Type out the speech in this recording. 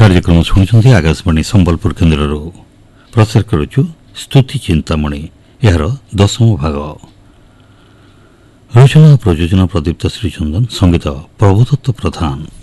कार्यक्रम शुणुंट आकाशवाणी संबलपुर केन्द्र प्रसार करुचु स्तुति चिंतामणि यार 10म भाग। रचना प्रयोजना प्रदीप्त श्रीचंदन, संगीत प्रभुदत्त प्रधान।